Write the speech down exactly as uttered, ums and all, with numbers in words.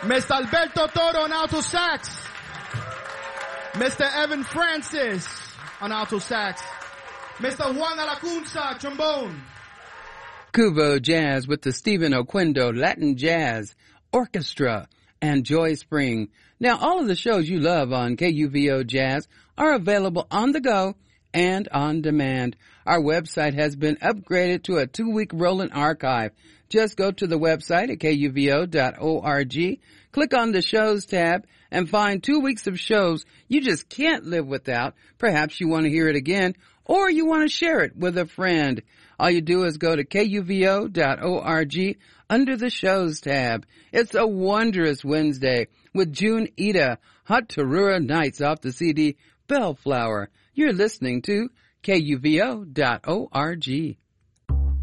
Mister Alberto Toro on alto sax. Mister Evan Francis on alto sax. Mister Juan Alacunza, trombone. Cuvo Jazz with the Stephen Oquendo Latin Jazz Orchestra and Joy Spring. Now, all of the shows you love on K U V O Jazz are available on the go and on demand. Our website has been upgraded to a two-week rolling archive. Just go to the website at K U V O dot org, click on the Shows tab, and find two weeks of shows you just can't live without. Perhaps you want to hear it again, or you want to share it with a friend. All you do is go to K U V O dot org under the Shows tab. It's a wondrous Wednesday with June Ida, Hot Tarura Nights off the C D Bellflower. You're listening to K U V O dot org.